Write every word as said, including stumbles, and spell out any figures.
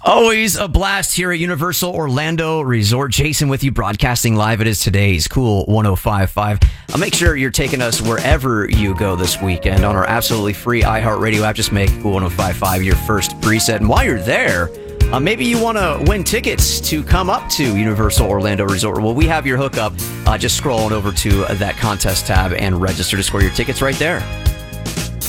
Always a blast here at Universal Orlando Resort. Jason with you, broadcasting live. It is today's Cool one oh five point five. I'll make sure you're taking us wherever you go this weekend on our absolutely free iHeartRadio app. Just make Cool one oh five point five your first preset. And while you're there, uh, maybe you want to win tickets to come up to Universal Orlando Resort. Well, we have your hookup. Uh, just scroll on over to that contest tab and register to score your tickets right there.